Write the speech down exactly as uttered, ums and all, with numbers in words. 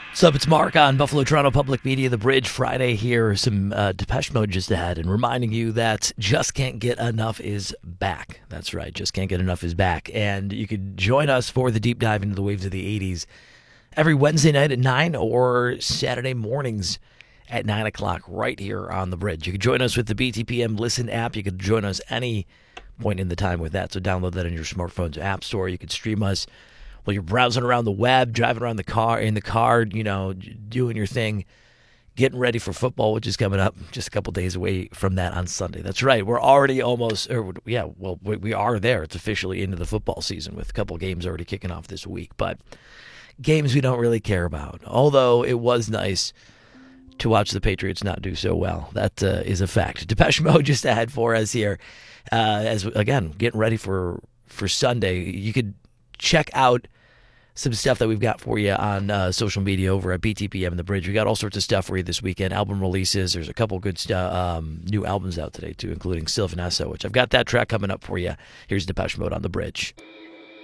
What's up? It's Mark on Buffalo Toronto Public Media, The Bridge. Friday here. Some uh, Depeche Mode just ahead, and reminding you that Just Can't Get Enough is back. That's right, Just Can't Get Enough is back. And you could join us for the deep dive into the waves of the eighties every Wednesday night at nine or Saturday mornings at nine o'clock right here on The Bridge. You can join us with the B T P M Listen app. You can join us any point in the time with that, so download that in your smartphone's app store. You can stream us while you're browsing around the web, driving around the car, in the car, you know, doing your thing, getting ready for football, which is coming up just a couple days away from that on Sunday. That's right. We're already almost, or yeah, well, we we are there. It's officially into the football season with a couple games already kicking off this week. But games we don't really care about, although it was nice to watch the Patriots not do so well. That uh, is a fact. Depeche Mode just ahead for us here. Uh, as again, getting ready for, for Sunday. You could check out some stuff that we've got for you on uh, social media over at B T P M and The Bridge. We got all sorts of stuff for you this weekend. Album releases. There's a couple good stu- um, new albums out today, too, including Sylvanessa, which I've got that track coming up for you. Here's Depeche Mode on The Bridge.